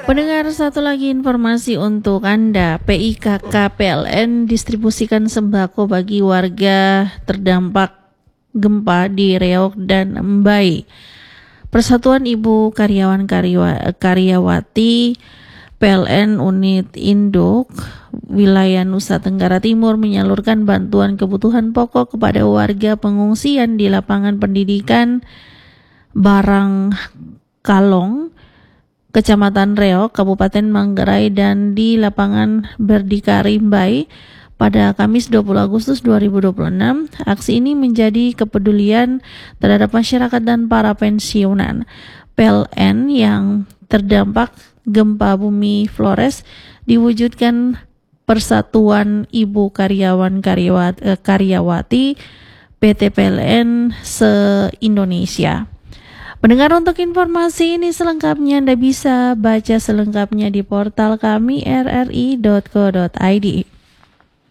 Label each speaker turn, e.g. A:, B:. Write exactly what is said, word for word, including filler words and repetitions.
A: Pendengar, satu lagi informasi untuk Anda. P I K K P L N distribusikan sembako bagi warga terdampak gempa di Riau dan Mbai. Persatuan Ibu Karyawan Karyawa, Karyawati P L N Unit Induk Wilayah Nusa Tenggara Timur menyalurkan bantuan kebutuhan pokok kepada warga pengungsian di lapangan pendidikan Barang Kalong, Kecamatan Reo, Kabupaten Manggarai, dan di lapangan Berdikari Mbai pada Kamis dua puluh Agustus dua ribu dua puluh enam. Aksi ini menjadi kepedulian terhadap masyarakat dan para pensiunan P L N yang terdampak gempa bumi Flores. Diwujudkan Persatuan Ibu Karyawan Karyawati, Karyawati P T P L N se-Indonesia. Pendengar, untuk informasi ini selengkapnya Anda bisa baca selengkapnya di portal kami r r i dot co dot i d.